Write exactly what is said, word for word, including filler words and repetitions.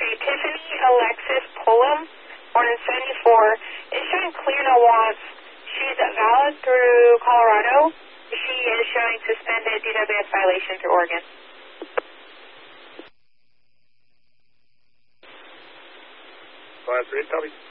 three, Tiffany Alexis Pullum, born in seventy-four, is showing clear no wants. She's valid through Colorado. She is showing suspended D W S violation through Oregon. five three, copy.